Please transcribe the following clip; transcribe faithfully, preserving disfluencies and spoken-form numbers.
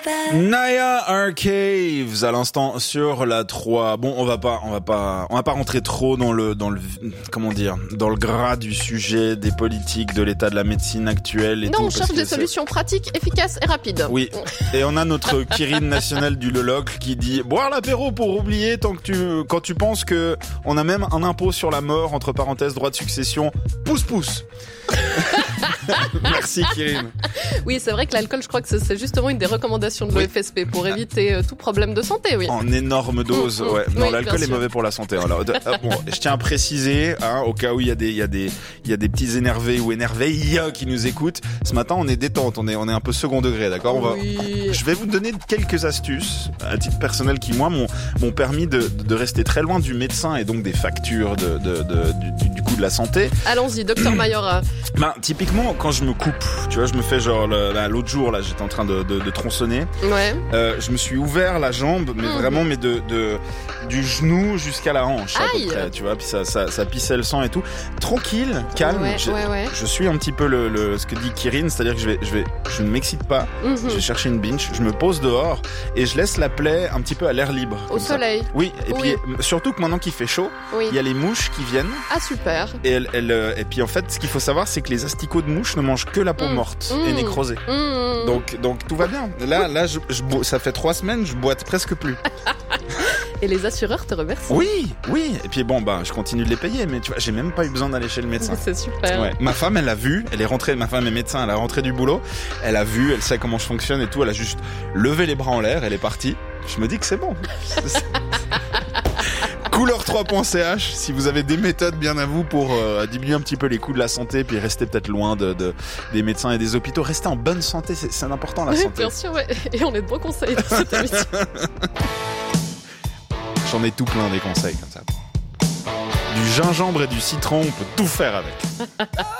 Naya Arcaves à l'instant sur la trois. Bon, on va pas, on va pas, on va pas rentrer trop dans le, dans le, comment dire, dans le gras du sujet des politiques, de l'état de la médecine actuelle et non, tout. on cherche des c'est... solutions pratiques, efficaces et rapides. Oui. Et on a notre Kirin national du Lelocle qui dit boire l'apéro pour oublier tant que tu, quand tu penses que on a même un impôt sur la mort entre parenthèses droit de succession. Pousse pousse. Merci Kirin. Oui, c'est vrai que l'alcool, je crois que c'est justement une des recommandations de l'O F S P pour éviter euh, tout problème de santé, oui. En énorme dose, mmh, ouais. Non, oui, l'alcool est mauvais pour la santé. Alors, euh, bon, je tiens à préciser, hein, au cas où il y a des, il y a des, il y a des petits énervés ou énervés qui nous écoutent. Ce matin, on est détente, on est, on est un peu second degré, d'accord? On va, oui. Je vais vous donner quelques astuces à titre personnel qui moi m'ont, m'ont permis de, de rester très loin du médecin et donc des factures de, de, de du, du coût de la santé. Allons-y, docteur Mayora. Ben, typiquement, quand je me coupe, tu vois, je me fais genre le, là, l'autre jour, là, j'étais en train de, de, de tronçonner. Ouais. Euh, je me suis ouvert la jambe, mais mmh. vraiment, mais de, de du genou jusqu'à la hanche à Aïe. peu près, tu vois. Puis ça, ça, ça pissait le sang et tout. Tranquille, calme. Ouais, je, ouais, ouais. je suis un petit peu le, le ce que dit Kirin, c'est-à-dire que je vais, je vais, je ne m'excite pas. Mmh. Je vais chercher une binge, je me pose dehors et je laisse la plaie un petit peu à l'air libre. Au soleil. Ça. Oui. Et oui. puis surtout que maintenant qu'il fait chaud, oui. il y a les mouches qui viennent. Ah super. Et elle, elle, et puis en fait, ce qu'il faut savoir, c'est que les asticots de mouches ne mangent que la peau mmh. morte mmh. et nécrosée. Mmh. Donc, donc tout va bien. Là, là, je, je, ça fait trois semaines, je boite presque plus. Et les assureurs te remercient. Oui, oui. Et puis bon, bah, je continue de les payer, mais tu vois, j'ai même pas eu besoin d'aller chez le médecin. C'est super. Ouais. Ma femme, elle a vu, elle est rentrée, ma femme est médecin, elle est rentrée du boulot, elle a vu, elle sait comment je fonctionne et tout, elle a juste levé les bras en l'air, elle est partie. Je me dis que c'est bon. couleur trois point c h si vous avez des méthodes bien à vous pour euh, diminuer un petit peu les coûts de la santé puis rester peut-être loin de, de des médecins et des hôpitaux, rester en bonne santé, c'est, c'est important la oui, santé. Bien sûr, ouais. Et on est de bons conseils dans cette émission. J'en ai tout plein des conseils comme ça. Du gingembre et du citron, on peut tout faire avec.